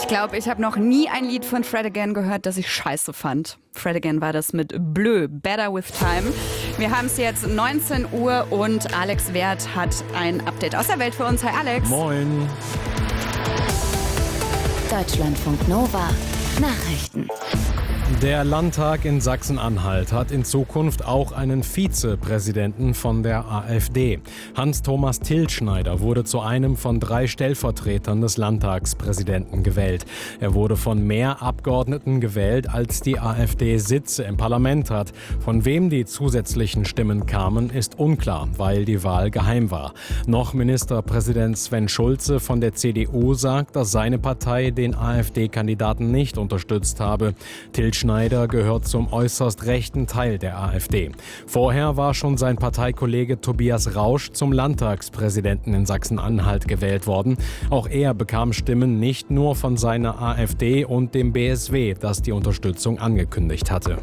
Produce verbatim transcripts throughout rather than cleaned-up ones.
Ich glaube, ich habe noch nie ein Lied von Fred Again gehört, das ich scheiße fand. Fred Again war das mit Bleu, Better With Time. Wir haben es jetzt neunzehn Uhr und Alex Wert hat ein Update aus der Welt für uns. Hi Alex. Moin. Deutschlandfunk Nova. Nachrichten. Der Landtag in Sachsen-Anhalt hat in Zukunft auch einen Vizepräsidenten von der AfD. Hans-Thomas Tilschneider wurde zu einem von drei Stellvertretern des Landtagspräsidenten gewählt. Er wurde von mehr Abgeordneten gewählt, als die AfD Sitze im Parlament hat. Von wem die zusätzlichen Stimmen kamen, ist unklar, weil die Wahl geheim war. Noch Ministerpräsident Sven Schulze von der C D U sagt, dass seine Partei den AfD-Kandidaten nicht unterstützt habe. Tilschneider gehört zum äußerst rechten Teil der AfD. Vorher war schon sein Parteikollege Tobias Rausch zum Landtagspräsidenten in Sachsen-Anhalt gewählt worden. Auch er bekam Stimmen nicht nur von seiner AfD und dem B S W, das die Unterstützung angekündigt hatte.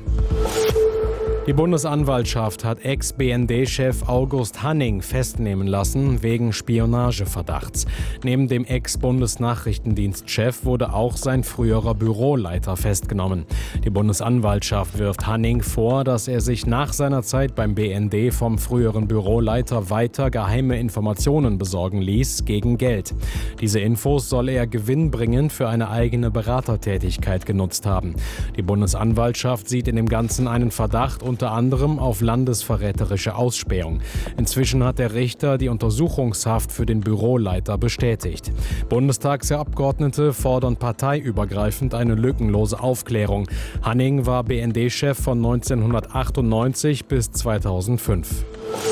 Die Bundesanwaltschaft hat Ex-B N D-Chef August Hanning festnehmen lassen wegen Spionageverdachts. Neben dem Ex-Bundesnachrichtendienstchef wurde auch sein früherer Büroleiter festgenommen. Die Bundesanwaltschaft wirft Hanning vor, dass er sich nach seiner Zeit beim B N D vom früheren Büroleiter weiter geheime Informationen besorgen ließ gegen Geld. Diese Infos soll er gewinnbringend für eine eigene Beratertätigkeit genutzt haben. Die Bundesanwaltschaft sieht in dem Ganzen einen Verdacht unter anderem auf landesverräterische Ausspähung. Inzwischen hat der Richter die Untersuchungshaft für den Büroleiter bestätigt. Bundestagsabgeordnete fordern parteiübergreifend eine lückenlose Aufklärung. Hanning war B N D-Chef von neunzehnhundertachtundneunzig bis zweitausendfünf.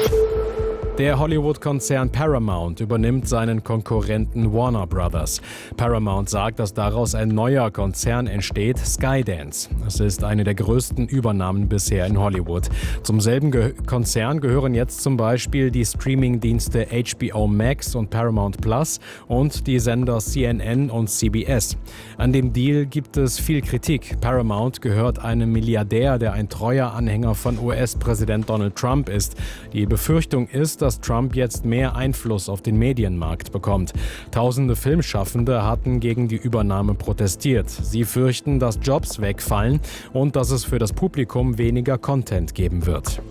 Der Hollywood-Konzern Paramount übernimmt seinen Konkurrenten Warner Brothers. Paramount sagt, dass daraus ein neuer Konzern entsteht, Skydance. Es ist eine der größten Übernahmen bisher in Hollywood. Zum selben Ge- Konzern gehören jetzt zum Beispiel die Streaming-Dienste H B O Max und Paramount Plus und die Sender C N N und C B S. An dem Deal gibt es viel Kritik. Paramount gehört einem Milliardär, der ein treuer Anhänger von U S-Präsident Donald Trump ist. Die Befürchtung ist, dass dass Trump jetzt mehr Einfluss auf den Medienmarkt bekommt. Tausende Filmschaffende hatten gegen die Übernahme protestiert. Sie fürchten, dass Jobs wegfallen und dass es für das Publikum weniger Content geben wird.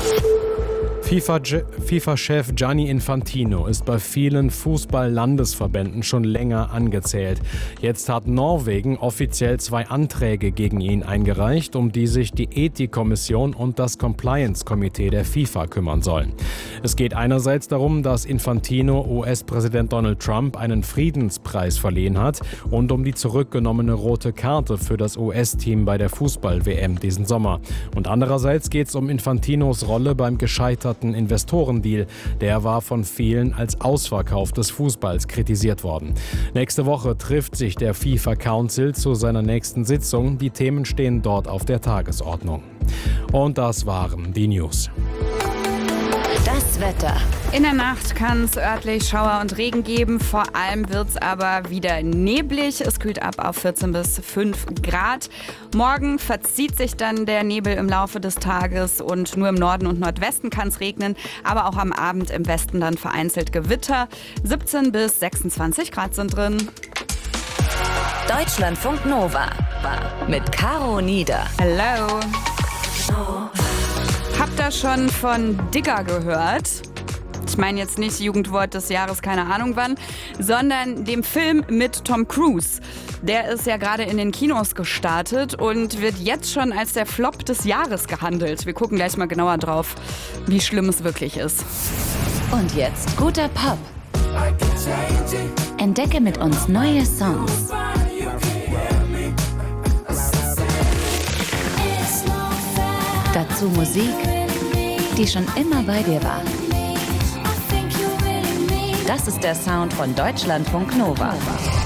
FIFA-Chef Gianni Infantino ist bei vielen Fußball-Landesverbänden schon länger angezählt. Jetzt hat Norwegen offiziell zwei Anträge gegen ihn eingereicht, um die sich die Ethikkommission und das Compliance-Komitee der FIFA kümmern sollen. Es geht einerseits darum, dass Infantino U S-Präsident Donald Trump einen Friedenspreis verliehen hat und um die zurückgenommene rote Karte für das U S-Team bei der Fußball-W M diesen Sommer. Und andererseits geht es um Infantinos Rolle beim gescheiterten Investorendeal. Der war von vielen als Ausverkauf des Fußballs kritisiert worden. Nächste Woche trifft sich der FIFA Council zu seiner nächsten Sitzung. Die Themen stehen dort auf der Tagesordnung. Und das waren die News. Das Wetter. In der Nacht kann es örtlich Schauer und Regen geben. Vor allem wird es aber wieder neblig. Es kühlt ab auf vierzehn bis fünf Grad. Morgen verzieht sich dann der Nebel im Laufe des Tages und nur im Norden und Nordwesten kann es regnen. Aber auch am Abend im Westen dann vereinzelt Gewitter. siebzehn bis sechsundzwanzig Grad sind drin. Deutschlandfunk Nova. Mit Caro Nieder. Hello. Habt ihr schon von Digger gehört? Ich meine jetzt nicht Jugendwort des Jahres, keine Ahnung wann, sondern dem Film mit Tom Cruise. Der ist ja gerade in den Kinos gestartet und wird jetzt schon als der Flop des Jahres gehandelt. Wir gucken gleich mal genauer drauf, wie schlimm es wirklich ist. Und jetzt guter Pop. Entdecke mit uns neue Songs. Dazu Musik, die schon immer bei dir war. Das ist der Sound von Deutschlandfunk Nova.